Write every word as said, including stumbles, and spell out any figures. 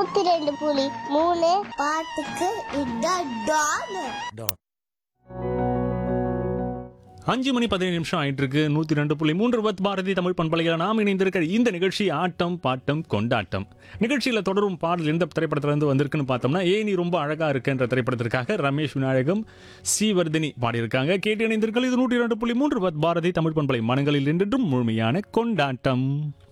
நூத்தி ரெண்டு புலி மூணு பாட்டுக்கு இதான் டான். அஞ்சு மணி பதினேழு நிமிஷம் ஆயிட்டு இருக்கு. நூத்தி ரெண்டு புள்ளி மூன்று பத் பாரதி தமிழ் பண்பலையில் நாம் இணைந்திருக்கிற இந்த நிகழ்ச்சி ஆட்டம் பாட்டம் கொண்டாட்டம். நிகழ்ச்சியில் தொடரும் பாடல் எந்த திரைப்படத்துல இருந்து வந்திருக்குன்னு பார்த்தோம்னா, ஏ நீ ரொம்ப அழகா இருக்குன்ற திரைப்படத்திற்காக ரமேஷ் விநாயகம் ஸ்ரீவர்தினி பாடியிருக்காங்க. கேட்டு இணைந்திருக்கள். இது நூற்றி ரெண்டு புள்ளி மூன்று பத் பாரதி தமிழ் பண்பலை மனங்களில் நின்றும் முழுமையான கொண்டாட்டம்.